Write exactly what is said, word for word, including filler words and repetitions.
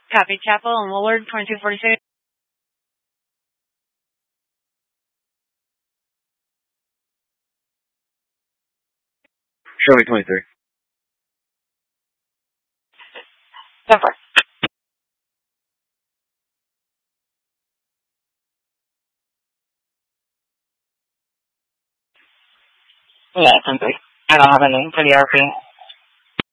Copy. Chapel and Woolard, twenty-two forty-six. Show me twenty-three. ten four. Yeah, ten three. I don't have a name for the R P.